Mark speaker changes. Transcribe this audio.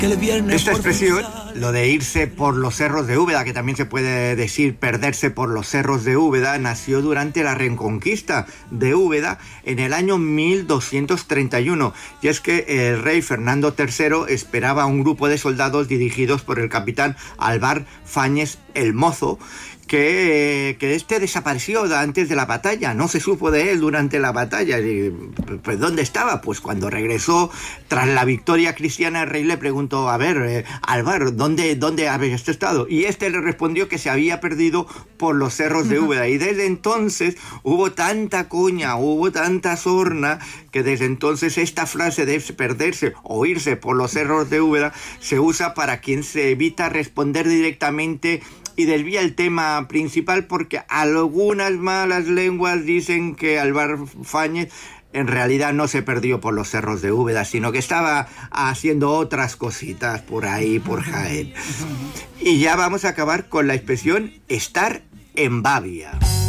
Speaker 1: Esta expresión, lo de irse por los cerros de Úbeda, que también se puede decir perderse por los cerros de Úbeda, nació durante la Reconquista de Úbeda en el año 1231. Y es que el rey Fernando III esperaba a un grupo de soldados dirigidos por el capitán Álvar Fáñez el Mozo, que este desapareció antes de la batalla, no se supo de él durante la batalla. Pues ¿dónde estaba? Pues cuando regresó tras la victoria cristiana, el rey le preguntó: a ver, Álvar, ¿dónde habías estado? Y este le respondió que se había perdido por los cerros de Úbeda. Y desde entonces hubo tanta coña, hubo tanta sorna, que desde entonces esta frase de perderse o irse por los cerros de Úbeda se usa para quien se evita responder directamente y desvía el tema principal, porque algunas malas lenguas dicen que Álvar Fáñez en realidad no se perdió por los cerros de Úbeda, sino que estaba haciendo otras cositas por ahí, por Jaén. Y ya vamos a acabar con la expresión estar en babia.